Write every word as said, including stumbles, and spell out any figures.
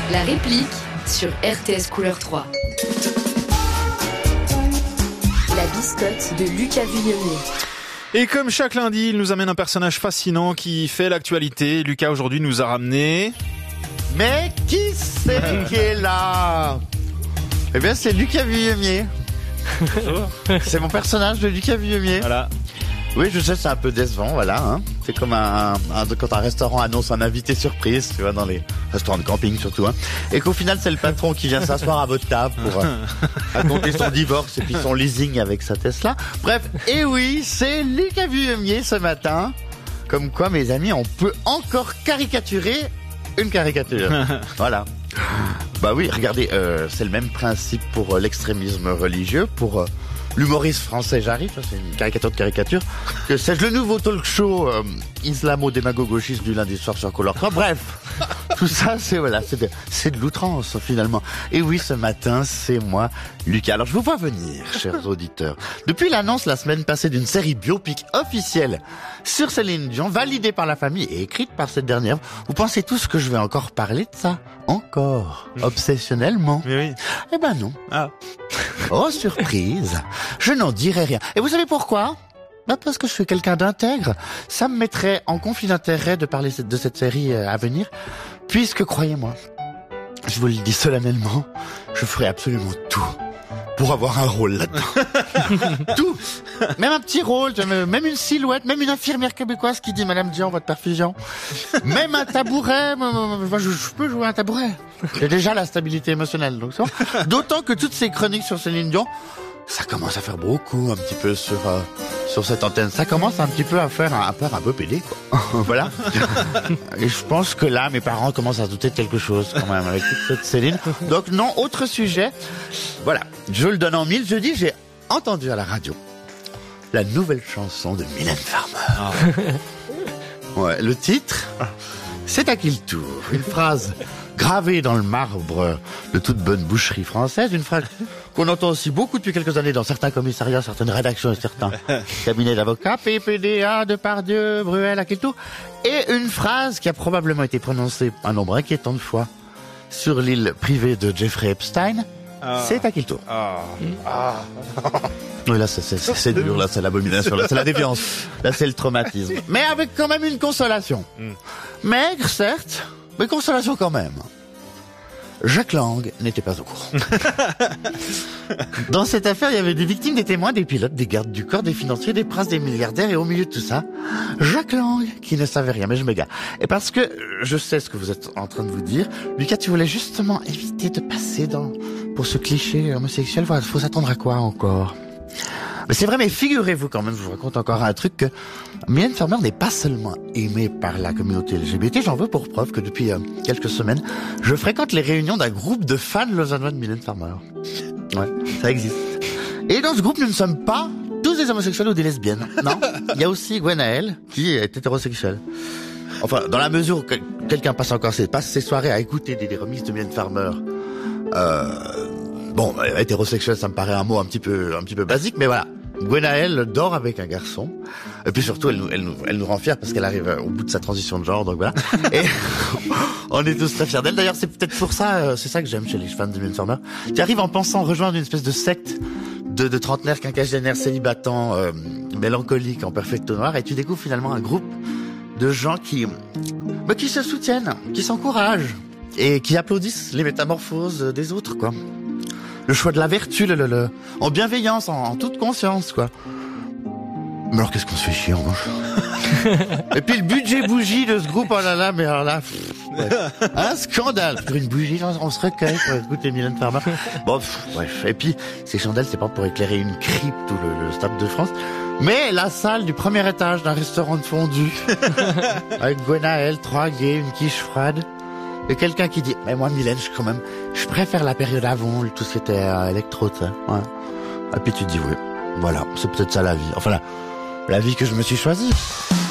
La réplique sur R T S Couleur trois. La biscotte de Lucas Vuillemier. Et comme chaque lundi, il nous amène un personnage fascinant qui fait l'actualité. Lucas aujourd'hui nous a ramené... Mais qui c'est qui est là? Eh bien, c'est Lucas Vuillemier. C'est mon personnage de Lucas Vuillemier. Voilà. Oui, je sais, c'est un peu décevant, voilà. Hein. C'est comme un, un, quand un restaurant annonce un invité surprise, tu vois, dans les restaurants de camping surtout. Hein. Et qu'au final, c'est le patron qui vient s'asseoir à votre table pour euh, raconter son divorce et puis son leasing avec sa Tesla. Bref, et oui, c'est Lucas Vuillemier ce matin. Comme quoi, mes amis, on peut encore caricaturer une caricature. Voilà. Bah oui, regardez, euh, c'est le même principe pour euh, l'extrémisme religieux, pour euh, l'humoriste français Jarry, c'est une caricature de caricature, que c'est le nouveau talk show euh, islamo-démago-gauchiste du lundi soir sur Couleur trois. Bref, tout ça, c'est voilà, c'est de, c'est de l'outrance finalement. Et oui, ce matin, c'est moi, Lucas. Alors je vous vois venir, chers auditeurs. Depuis l'annonce la semaine passée d'une série biopic officielle sur Céline Dion, validée par la famille et écrite par cette dernière, vous pensez tous que je vais encore parler de ça? Encore? Obsessionnellement? Mais oui. Eh ben non. Ah. Oh, surprise. Je n'en dirai rien. Et vous savez pourquoi? Bah parce que je suis quelqu'un d'intègre. Ça me mettrait en conflit d'intérêt de parler de cette série à venir, puisque, croyez-moi, je vous le dis solennellement, je ferai absolument tout pour avoir un rôle là-dedans. Tout. Même un petit rôle, même une silhouette, même une infirmière québécoise qui dit Madame Dion, votre perfusion. Même un tabouret, je, je peux jouer un tabouret. J'ai déjà la stabilité émotionnelle, donc ça. D'autant que toutes ces chroniques sur Céline Dion, ça commence à faire beaucoup un petit peu sur euh, sur cette antenne. Ça commence un petit peu à faire un, à faire un peu pédé, quoi. Voilà. Et je pense que là, mes parents commencent à se douter de quelque chose quand même avec toute cette Céline. Donc non, autre sujet. Voilà, je le donne en mille. Jeudi, j'ai entendu à la radio la nouvelle chanson de Mylène Farmer. Oh. Ouais, le titre, c'est à qui le tour? Une phrase gravée dans le marbre de toute bonne boucherie française, une phrase qu'on entend aussi beaucoup depuis quelques années dans certains commissariats, certaines rédactions et certains cabinets d'avocats, P P D A, Depardieu, Bruel, Aquiltour, et une phrase qui a probablement été prononcée un nombre inquiétant de fois sur l'île privée de Jeffrey Epstein. Ah. C'est à qui le tour? Ah. Ah. Oui, là, c'est, c'est, c'est, c'est dur, là, c'est l'abomination, là, c'est la déviance, là, c'est le traumatisme. Mais avec quand même une consolation. Mm. Maigre, certes, mais consolation quand même. Jacques Lang n'était pas au courant. Dans cette affaire, il y avait des victimes, des témoins, des pilotes, des gardes du corps, des financiers, des princes, des milliardaires, et au milieu de tout ça, Jacques Lang, qui ne savait rien, mais je m'égare. Et parce que je sais ce que vous êtes en train de vous dire, Lucas, tu voulais justement éviter de passer dans, pour ce cliché homosexuel, voilà, faut s'attendre à quoi encore? Mais c'est vrai, mais figurez-vous quand même, je vous raconte encore un truc, que Mylène Farmer n'est pas seulement aimée par la communauté L G B T, j'en veux pour preuve que depuis euh, quelques semaines, je fréquente les réunions d'un groupe de fans lausannois de Mylène Farmer. Ouais, ça existe. Et dans ce groupe, nous ne sommes pas tous des homosexuels ou des lesbiennes. Non, il y a aussi Gwenaëlle, qui est hétérosexuelle. Enfin, dans la mesure où quelqu'un passe encore ses, passe ses soirées à écouter des, des remixes de Mylène Farmer, euh... Bon, hétérosexuel, ça me paraît un mot un petit peu, un petit peu basique, mais voilà. Gwenaëlle dort avec un garçon. Et puis surtout, elle nous, elle nous, elle nous rend fiers parce qu'elle arrive au bout de sa transition de genre, donc voilà. Et on est tous très fiers d'elle. D'ailleurs, c'est peut-être pour ça, c'est ça que j'aime chez les fans de Mylène Farmer, qui arrivent en pensant rejoindre une espèce de secte de, de trentenaires, quinquagénaires, célibatants, euh, mélancoliques, en perfecto noir, et tu découvres finalement un groupe de gens qui, bah, qui se soutiennent, qui s'encouragent, et qui applaudissent les métamorphoses des autres, quoi. Le choix de la vertu, le, le, le, en bienveillance, en, en toute conscience, quoi. Mais alors, qu'est-ce qu'on se fait chier, en revanche? Et puis, le budget bougie de ce groupe, oh là là, mais alors là, pff, ouais. Un scandale. Pour une bougie, on se recueille pour écouter Mylène Farmer. Bon, pff, bref. Et puis, ces chandelles, c'est pas pour éclairer une crypte ou le, le Stade de France, mais la salle du premier étage d'un restaurant de fondue. Avec Gwenaëlle, trois gays, une quiche froide. Et quelqu'un qui dit, mais moi, Mylène, je, quand même, je préfère la période avant, tout ce qui était euh, électro, tu sais. Ouais. Et puis tu te dis, oui, voilà, c'est peut-être ça la vie. Enfin, la, la vie que je me suis choisie.